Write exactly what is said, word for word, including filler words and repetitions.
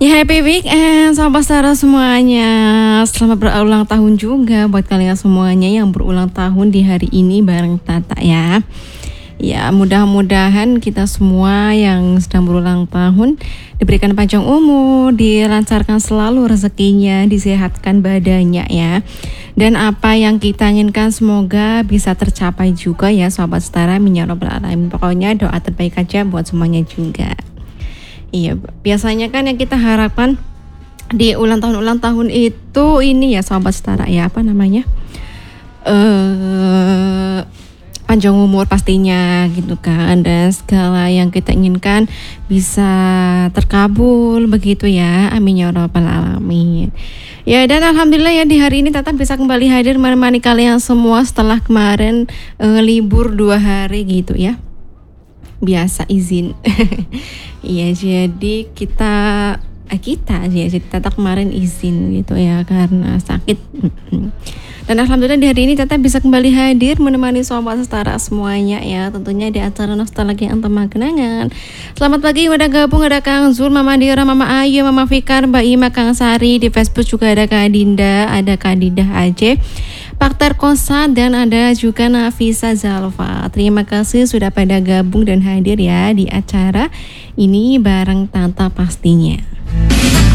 Ya happy weekend sahabat Stara semuanya. Selamat berulang tahun juga buat kalian semuanya yang berulang tahun di hari ini bareng Tata ya. Ya mudah-mudahan kita semua yang sedang berulang tahun diberikan panjang umur, dilancarkan selalu rezekinya, disehatkan badannya ya. Dan apa yang kita inginkan semoga bisa tercapai juga ya sahabat Stara, amin ya rabbal alamin. Pokoknya doa terbaik aja buat semuanya juga. Iya, biasanya kan yang kita harapkan di ulang tahun-ulang tahun itu ini ya sahabat Stara ya, apa namanya? Eh panjang umur pastinya gitu kan, dan segala yang kita inginkan bisa terkabul begitu ya, amin ya rabbal alamin. Ya, dan alhamdulillah ya di hari ini Tata bisa kembali hadir menemani kalian semua setelah kemarin eh, libur dua hari gitu ya. Biasa izin. Iya, jadi kita eh, kita aja jadi Tata kemarin izin gitu ya karena sakit. Dan alhamdulillah di hari ini Tata bisa kembali hadir menemani sobat Stara semuanya ya, tentunya di acara Nostalgia Antema Kenangan. Selamat pagi, udah gabung ada Kang Zul, Mama Dira, Mama Ayu, Mama Fikar, Mbak Ima, Kang Sari. Di Facebook juga ada Kak Dinda, ada Kak Dinda Aceh, Pakter Kosa, dan ada juga Nafisa Zalfa. Terima kasih sudah pada gabung dan hadir ya di acara ini bareng Tata pastinya.